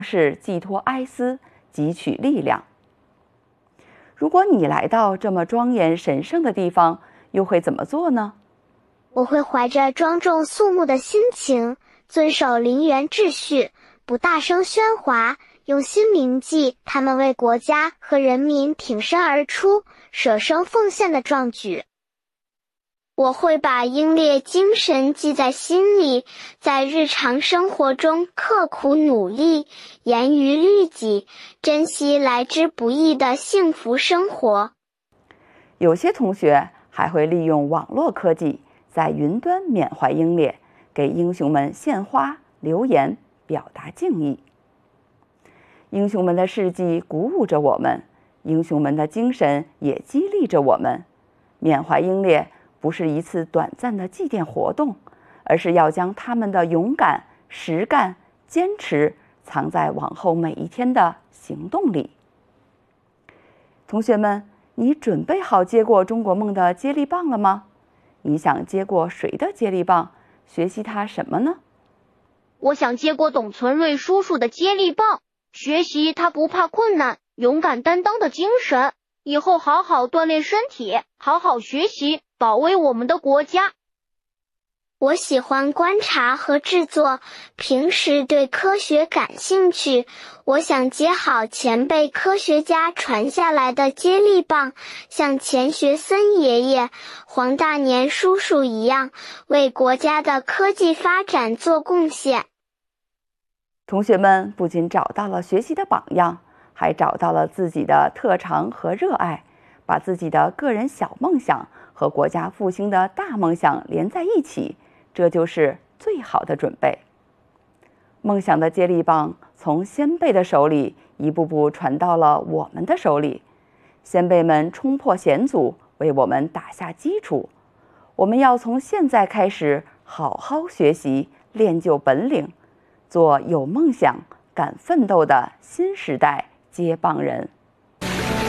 是寄托哀思，汲取力量。如果你来到这么庄严神圣的地方，又会怎么做呢？ 我会怀着庄重肃穆的心情，遵守陵园秩序，不大声喧哗，用心铭记他们为国家和人民挺身而出、舍生奉献的壮举。我会把英烈精神记在心里，在日常生活中刻苦努力，严于律己，珍惜来之不易的幸福生活。 有些同学还会利用网络科技，在云端缅怀英烈，给英雄们献花、留言，表达敬意。英雄们的事迹鼓舞着我们，英雄们的精神也激励着我们。缅怀英烈不是一次短暂的祭奠活动，而是要将他们的勇敢、实干、坚持藏在往后每一天的行动里。同学们，你准备好接过中国梦的接力棒了吗？你想接过谁的接力棒？学习他什么呢？ 我想接过董存瑞叔叔的接力棒，学习他不怕困难、勇敢担当的精神，以后好好锻炼身体，好好学习，保卫我们的国家。 我喜欢观察和制作，平时对科学感兴趣。我想接好前辈科学家传下来的接力棒，像钱学森爷爷、黄大年叔叔一样，为国家的科技发展做贡献。 同学们不仅找到了学习的榜样，还找到了自己的特长和热爱，把自己的个人小梦想和国家复兴的大梦想连在一起，这就是最好的准备。梦想的接力棒从先辈的手里一步步传到了我们的手里，先辈们冲破险阻，为我们打下基础。我们要从现在开始好好学习，练就本领，做有梦想、敢奋斗的新时代接棒人。